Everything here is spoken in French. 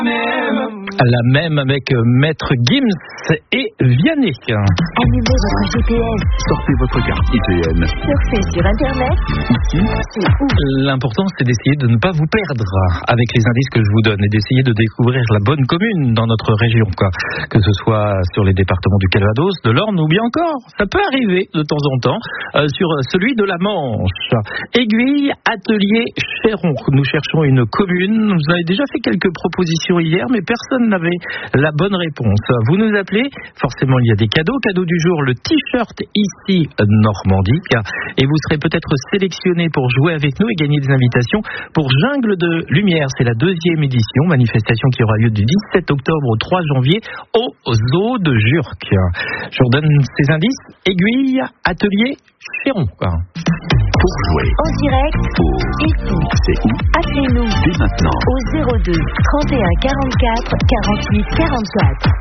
La même avec Maître Gims et Vianney. Allumez votre GPS. Sortez votre carte ITN. Surfez sur Internet. Ici, C'est où? L'important, c'est d'essayer de ne pas vous perdre avec les indices que je vous donne et d'essayer de découvrir la bonne commune dans notre région, que ce soit sur les départements du Calvados, de l'Orne ou bien encore, ça peut arriver de temps en temps, sur celui de la Manche. Aiguille, Atelier, Chéron. Nous cherchons une commune. Vous avez déjà fait quelques propositions hier, mais personne n'avait la bonne réponse. Vous nous appelez, forcément il y a des cadeaux. Cadeau du jour, le t-shirt ici Normandie. Et vous serez peut-être sélectionné pour jouer avec nous et gagner des invitations pour Jungle de Lumière. C'est la 2e édition, manifestation qui aura lieu du 17 octobre au 3 janvier au zoo de Jurques. Je vous redonne ces indices. Aiguille, Atelier, Chéron. pour jouer En direct, ici, c'est où? appelez-nous Dès maintenant. au 02 31 44 48 44.